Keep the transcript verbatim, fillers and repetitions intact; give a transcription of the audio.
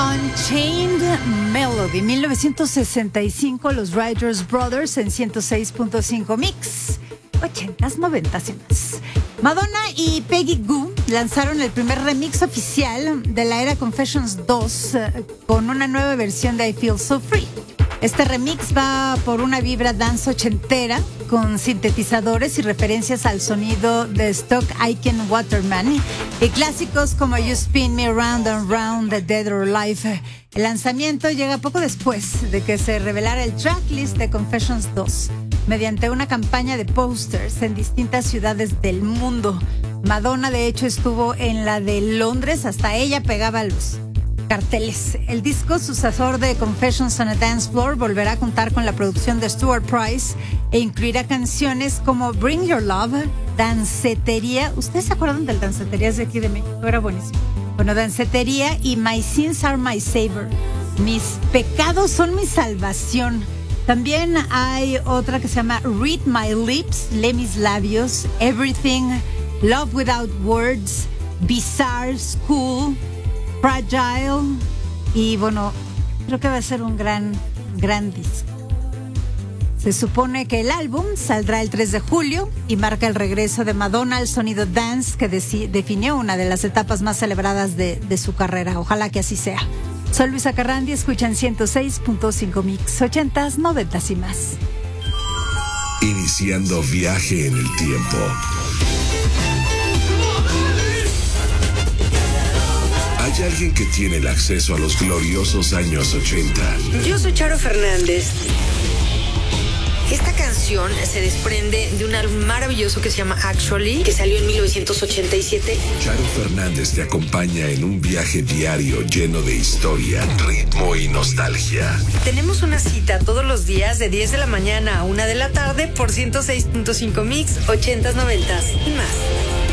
Unchained Melody, mil novecientos sesenta y cinco, los Writers Brothers en ciento seis punto cinco Mix, ochentas, noventas y más. Madonna y Peggy Gou lanzaron el primer remix oficial de la era Confessions dos eh, con una nueva versión de I Feel So Free. Este remix va por una vibra dance ochentera con sintetizadores y referencias al sonido de Stock Aitken Waterman y clásicos como You Spin Me Round and Round, The Dead or Alive. El lanzamiento llega poco después de que se revelara el tracklist de Confessions dos mediante una campaña de posters en distintas ciudades del mundo. Madonna, de hecho, estuvo en la de Londres, hasta ella pegaba los carteles. El disco sucesor de Confessions on a Dance Floor volverá a contar con la producción de Stuart Price e incluirá canciones como Bring Your Love, Dancetería. ¿Ustedes se acuerdan del Danceterías de aquí de México? Era buenísimo. Bueno, Dancetería y My Sins Are My Savior. Mis pecados son mi salvación. También hay otra que se llama Read My Lips, Lee mis labios, Everything, Love Without Words, Bizarre, School, Fragile, y bueno, creo que va a ser un gran, gran disco. Se supone que el álbum saldrá el tres de julio y marca el regreso de Madonna al sonido dance que deci- definió una de las etapas más celebradas de, de su carrera. Ojalá que así sea. Soy Luisa Carrandi, escuchan ciento seis punto cinco Mix, ochentas, noventas y más. Iniciando viaje en el tiempo. Hay alguien que tiene el acceso a los gloriosos años ochenta. Yo soy Charo Fernández. Esta canción se desprende de un álbum maravilloso que se llama Actually, que salió en mil novecientos ochenta y siete. Charo Fernández te acompaña en un viaje diario lleno de historia, ritmo y nostalgia. Tenemos una cita todos los días de diez de la mañana a una de la tarde por ciento seis punto cinco Mix, ochentas, noventas y más.